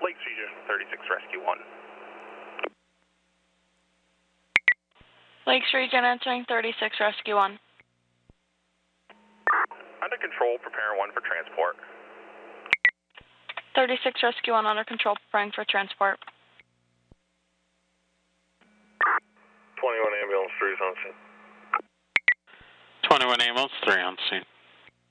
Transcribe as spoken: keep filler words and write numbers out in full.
Lakes Region thirty-six Rescue one. Lakes Region answering thirty-six Rescue one. Under control, preparing one for transport. thirty-six Rescue one under control, preparing for transport. twenty-one ambulance, three on scene. twenty-one ambulance, three on scene.